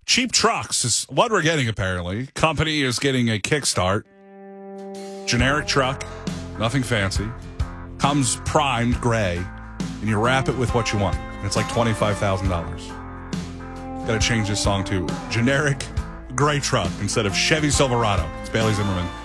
Cheap trucks is what we're getting, apparently. Company is getting a kickstart. Generic truck, nothing fancy. Comes primed gray, and you wrap it with what you want. And it's like $25,000. Got to change this song to generic gray truck instead of Chevy Silverado. It's Bailey Zimmerman